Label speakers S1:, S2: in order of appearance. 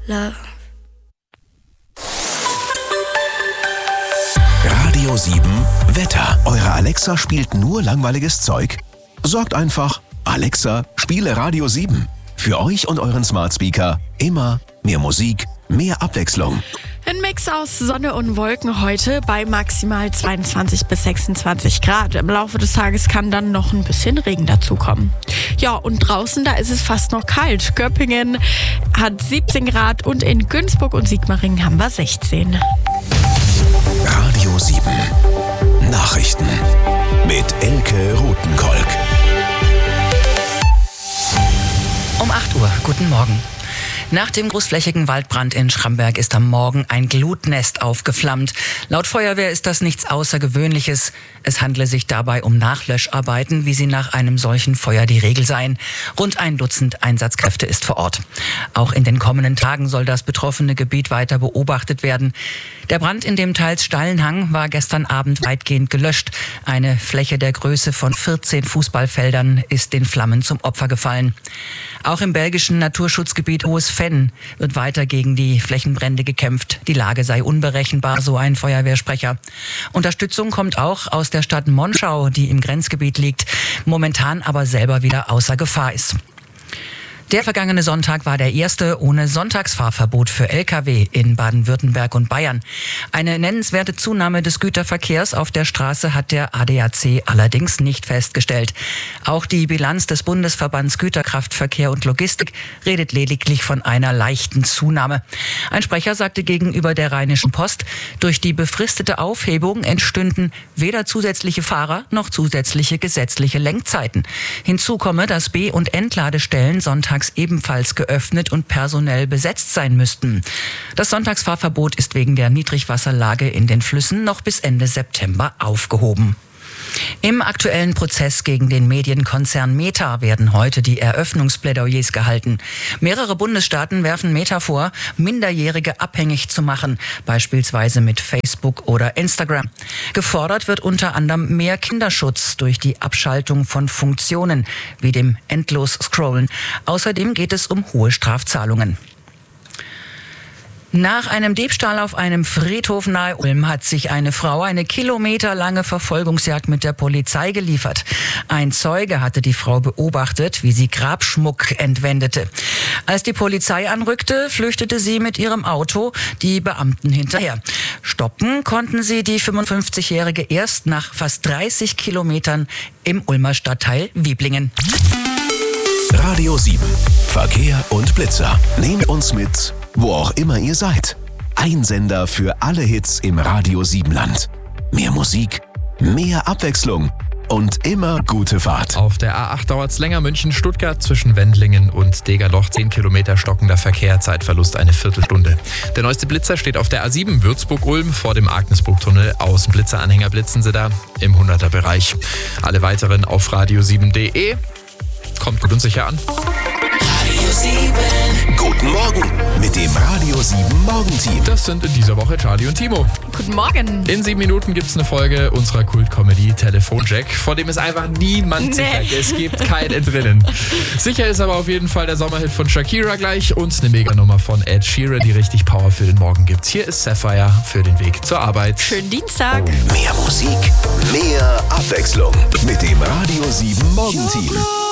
S1: Love.
S2: Radio 7 Wetter. Eure Alexa spielt nur langweiliges Zeug? Sorgt einfach, Alexa, spiele Radio 7. Für euch und euren Smart Speaker immer mehr Musik, mehr Abwechslung.
S3: Ein Mix aus Sonne und Wolken heute bei maximal 22 bis 26 Grad. Im Laufe des Tages kann dann noch ein bisschen Regen dazukommen. Ja, und draußen, da ist es fast noch kalt. Göppingen hat 17 Grad und in Günzburg und Sigmaringen haben wir 16.
S2: Radio 7 Nachrichten mit Elke Rothenkolk.
S4: Um 8 Uhr, guten Morgen. Nach dem großflächigen Waldbrand in Schramberg ist am Morgen ein Glutnest aufgeflammt. Laut Feuerwehr ist das nichts Außergewöhnliches. Es handle sich dabei um Nachlöscharbeiten, wie sie nach einem solchen Feuer die Regel seien. Rund 1 Dutzend Einsatzkräfte ist vor Ort. Auch in den kommenden Tagen soll das betroffene Gebiet weiter beobachtet werden. Der Brand in dem teils steilen Hang war gestern Abend weitgehend gelöscht. Eine Fläche der Größe von 14 Fußballfeldern ist den Flammen zum Opfer gefallen. Auch im belgischen Naturschutzgebiet Hohes Venn wird weiter gegen die Flächenbrände gekämpft. Die Lage sei unberechenbar, so ein Feuerwehrsprecher. Unterstützung kommt auch aus der Stadt Monschau, die im Grenzgebiet liegt, momentan aber selber wieder außer Gefahr ist. Der vergangene Sonntag war der erste ohne Sonntagsfahrverbot für Lkw in Baden-Württemberg und Bayern. Eine nennenswerte Zunahme des Güterverkehrs auf der Straße hat der ADAC allerdings nicht festgestellt. Auch die Bilanz des Bundesverbands Güterkraftverkehr und Logistik redet lediglich von einer leichten Zunahme. Ein Sprecher sagte gegenüber der Rheinischen Post, durch die befristete Aufhebung entstünden weder zusätzliche Fahrer noch zusätzliche gesetzliche Lenkzeiten. Hinzu komme, dass B- und Entladestellen sonntags ebenfalls geöffnet und personell besetzt sein müssten. Das Sonntagsfahrverbot ist wegen der Niedrigwasserlage in den Flüssen noch bis Ende September aufgehoben. Im aktuellen Prozess gegen den Medienkonzern Meta werden heute die Eröffnungsplädoyers gehalten. Mehrere Bundesstaaten werfen Meta vor, Minderjährige abhängig zu machen, beispielsweise mit Facebook oder Instagram. Gefordert wird unter anderem mehr Kinderschutz durch die Abschaltung von Funktionen wie dem Endlos-Scrollen. Außerdem geht es um hohe Strafzahlungen. Nach einem Diebstahl auf einem Friedhof nahe Ulm hat sich eine Frau eine kilometerlange Verfolgungsjagd mit der Polizei geliefert. Ein Zeuge hatte die Frau beobachtet, wie sie Grabschmuck entwendete. Als die Polizei anrückte, flüchtete sie mit ihrem Auto die Beamten hinterher. Stoppen konnten sie die 55-Jährige erst nach fast 30 Kilometern im Ulmer Stadtteil Wieblingen.
S2: Radio 7 Verkehr und Blitzer. Nehmt uns mit, wo auch immer ihr seid. Ein Sender für alle Hits im Radio 7 Land. Mehr Musik, mehr Abwechslung und immer gute Fahrt.
S5: Auf der A8 dauert es länger, München-Stuttgart zwischen Wendlingen und Degerloch. 10 Kilometer stockender Verkehr, Zeitverlust eine Viertelstunde. Der neueste Blitzer steht auf der A7 Würzburg-Ulm vor dem Agnesburg-Tunnel. Außenblitzeranhänger blitzen sie da im 100er-Bereich. Alle weiteren auf radio7.de. Kommt gut und sicher an.
S2: Radio 7. Guten Morgen mit dem Radio 7 Morgenteam.
S5: Das sind in dieser Woche Charlie und Timo.
S3: Guten Morgen.
S5: In 7 Minuten gibt es eine Folge unserer Kult-Comedy Telefonjack, vor dem ist einfach niemand sicher. Es gibt kein Entrinnen. Sicher ist aber auf jeden Fall der Sommerhit von Shakira gleich und eine Meganummer von Ed Sheeran, die richtig Power für den Morgen gibt. Hier ist Sapphire für den Weg zur Arbeit.
S3: Schönen Dienstag.
S2: Mehr Musik, mehr Abwechslung mit dem Radio 7 Morgenteam.